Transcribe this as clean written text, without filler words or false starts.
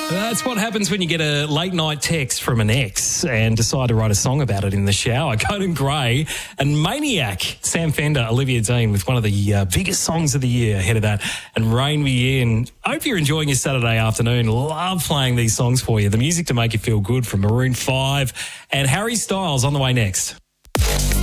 That's what happens when you get a late night text from an ex and decide to write a song about it in the shower. Conan Gray and Maniac, Sam Fender, Olivia Dean with one of the biggest songs of the year ahead of that. And Rain Me In. I hope you're enjoying your Saturday afternoon. Love playing these songs for you. The music to make you feel good from Maroon 5 and Harry Styles on the way next.